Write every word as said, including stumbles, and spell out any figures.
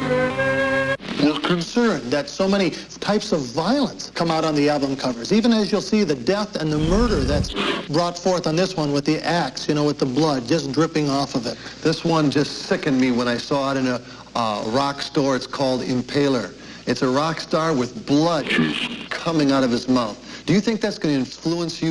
We're concerned that so many types of violence come out on the album covers. Even as you'll see the death and the murder that's brought forth on this one with the axe, you know, with the blood just dripping off of it. This one just sickened me when I saw it in a uh, rock store. It's called Impaler. It's a rock star with blood coming out of his mouth. Do you think that's going to influence you?